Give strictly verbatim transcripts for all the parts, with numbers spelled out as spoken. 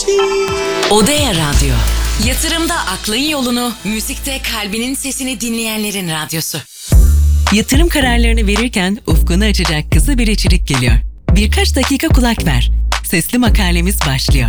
Odea Radyo. Yatırımda aklın yolunu, müzikte kalbinin sesini dinleyenlerin radyosu. Yatırım kararlarını verirken ufkunu açacak kısa bir içerik geliyor. Birkaç dakika kulak ver. Sesli makalemiz başlıyor.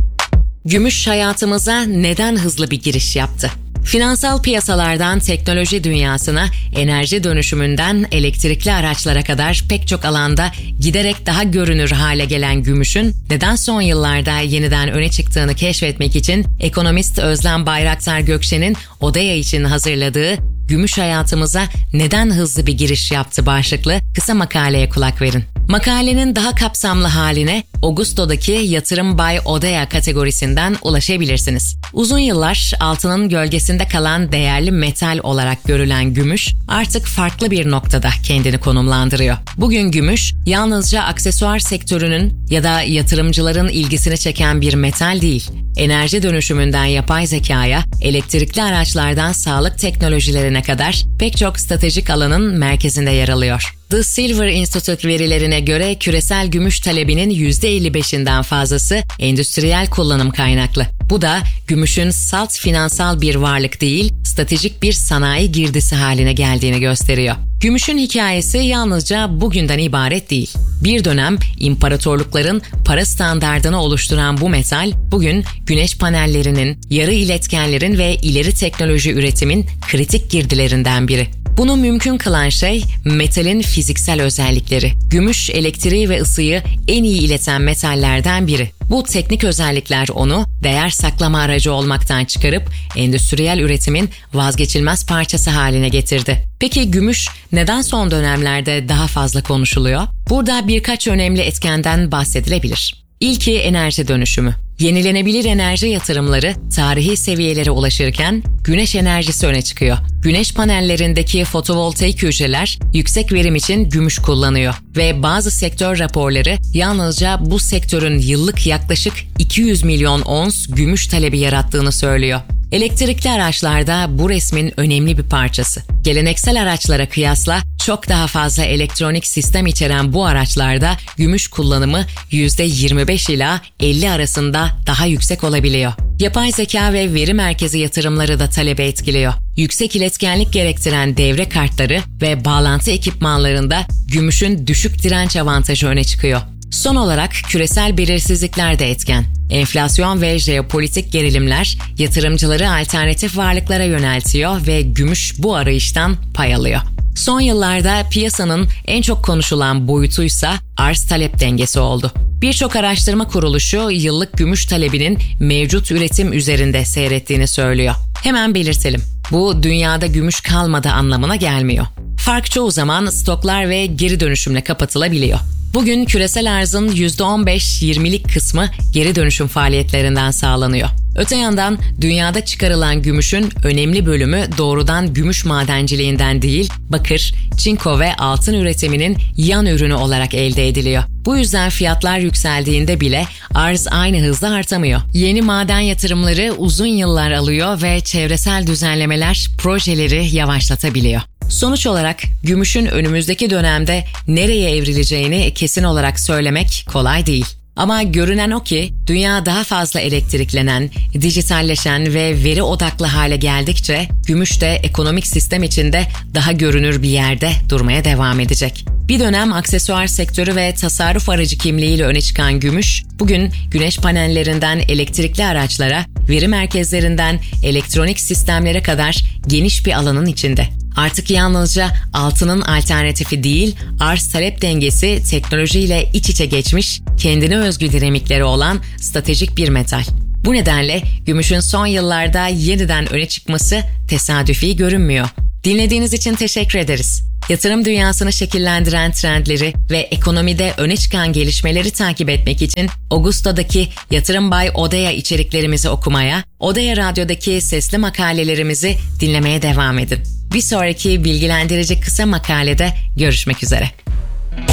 Gümüş hayatımıza neden hızlı bir giriş yaptı? Finansal piyasalardan teknoloji dünyasına, enerji dönüşümünden elektrikli araçlara kadar pek çok alanda giderek daha görünür hale gelen gümüşün neden son yıllarda yeniden öne çıktığını keşfetmek için ekonomist Özlem Bayraktar Gökşen'in Odea için hazırladığı "Gümüş hayatımıza neden hızlı bir giriş yaptı" başlıklı kısa makaleye kulak verin. Makalenin daha kapsamlı haline Augusto'daki Yatırım by Odea kategorisinden ulaşabilirsiniz. Uzun yıllar altının gölgesinde kalan değerli metal olarak görülen gümüş artık farklı bir noktada kendini konumlandırıyor. Bugün gümüş yalnızca aksesuar sektörünün ya da yatırımcıların ilgisini çeken bir metal değil. Enerji dönüşümünden yapay zekaya, elektrikli araçlardan sağlık teknolojilerine kadar pek çok stratejik alanın merkezinde yer alıyor. The Silver Institute verilerine göre küresel gümüş talebinin yüzde elli beşinden fazlası endüstriyel kullanım kaynaklı. Bu da gümüşün salt finansal bir varlık değil, stratejik bir sanayi girdisi haline geldiğini gösteriyor. Gümüşün hikayesi yalnızca bugünden ibaret değil. Bir dönem imparatorlukların para standardını oluşturan bu metal, bugün güneş panellerinin, yarı iletkenlerin ve ileri teknoloji üretimin kritik girdilerinden biri. Bunu mümkün kılan şey metalin fiziksel özellikleri. Gümüş, elektriği ve ısıyı en iyi ileten metallerden biri. Bu teknik özellikler onu değer saklama aracı olmaktan çıkarıp endüstriyel üretimin vazgeçilmez parçası haline getirdi. Peki gümüş neden son dönemlerde daha fazla konuşuluyor? Burada birkaç önemli etkenden bahsedilebilir. İlki enerji dönüşümü. Yenilenebilir enerji yatırımları tarihi seviyelere ulaşırken güneş enerjisi öne çıkıyor. Güneş panellerindeki fotovoltaik hücreler yüksek verim için gümüş kullanıyor ve bazı sektör raporları yalnızca bu sektörün yıllık yaklaşık iki yüz milyon ons gümüş talebi yarattığını söylüyor. Elektrikli araçlarda bu resmin önemli bir parçası. Geleneksel araçlara kıyasla çok daha fazla elektronik sistem içeren bu araçlarda gümüş kullanımı yüzde yirmi beş ila elli arasında daha yüksek olabiliyor. Yapay zeka ve veri merkezi yatırımları da talebi etkiliyor. Yüksek iletkenlik gerektiren devre kartları ve bağlantı ekipmanlarında gümüşün düşük direnç avantajı öne çıkıyor. Son olarak küresel belirsizlikler de etken. Enflasyon ve jeopolitik gerilimler yatırımcıları alternatif varlıklara yöneltiyor ve gümüş bu arayıştan pay alıyor. Son yıllarda piyasanın en çok konuşulan boyutuysa arz-talep dengesi oldu. Birçok araştırma kuruluşu yıllık gümüş talebinin mevcut üretim üzerinde seyrettiğini söylüyor. Hemen belirtelim. Bu dünyada gümüş kalmadı anlamına gelmiyor. Fark çoğu zaman stoklar ve geri dönüşümle kapatılabiliyor. Bugün küresel arzın yüzde on beş yirmilik kısmı geri dönüşüm faaliyetlerinden sağlanıyor. Öte yandan dünyada çıkarılan gümüşün önemli bölümü doğrudan gümüş madenciliğinden değil, bakır, çinko ve altın üretiminin yan ürünü olarak elde ediliyor. Bu yüzden fiyatlar yükseldiğinde bile arz aynı hızla artamıyor. Yeni maden yatırımları uzun yıllar alıyor ve çevresel düzenlemeler projeleri yavaşlatabiliyor. Sonuç olarak gümüşün önümüzdeki dönemde nereye evrileceğini kesin olarak söylemek kolay değil. Ama görünen o ki dünya daha fazla elektriklenen, dijitalleşen ve veri odaklı hale geldikçe gümüş de ekonomik sistem içinde daha görünür bir yerde durmaya devam edecek. Bir dönem aksesuar sektörü ve tasarruf aracı kimliğiyle öne çıkan gümüş, bugün güneş panellerinden elektrikli araçlara, veri merkezlerinden elektronik sistemlere kadar geniş bir alanın içinde. Artık yalnızca altının alternatifi değil, arz-talep dengesi teknolojiyle iç içe geçmiş, kendine özgü dinamikleri olan stratejik bir metal. Bu nedenle gümüşün son yıllarda yeniden öne çıkması tesadüfi görünmüyor. Dinlediğiniz için teşekkür ederiz. Yatırım dünyasını şekillendiren trendleri ve ekonomide öne çıkan gelişmeleri takip etmek için Augusto'daki Yatırım by Odea içeriklerimizi okumaya, Odea Radyo'daki sesli makalelerimizi dinlemeye devam edin. Bir sonraki bilgilendirici kısa makalede görüşmek üzere.